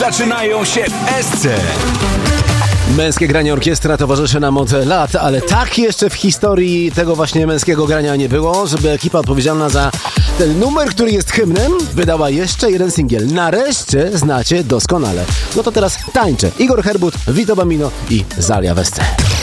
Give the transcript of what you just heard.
Zaczynają się SC. Męskie granie orkiestra towarzyszy nam od lat, ale tak jeszcze w historii tego właśnie męskiego grania nie było, żeby ekipa odpowiedzialna za ten numer, który jest hymnem, wydała jeszcze jeden singiel. Nareszcie znacie doskonale. No to teraz tańczę. Igor Herbut, Vito Bambino i Zalia w SC.